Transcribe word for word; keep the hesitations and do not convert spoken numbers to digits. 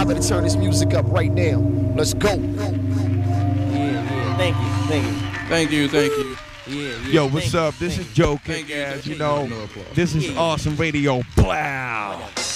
Y'all better turn this music up right now. Let's go. Yeah, yeah. Thank you, thank you. Thank you, thank you. Yeah, yeah. Yo, what's thank up? You, this thank is Joe Thank you, Kick-Ass. thank You you. know, No applause. this is Yeah. Awesome Radio. Blah.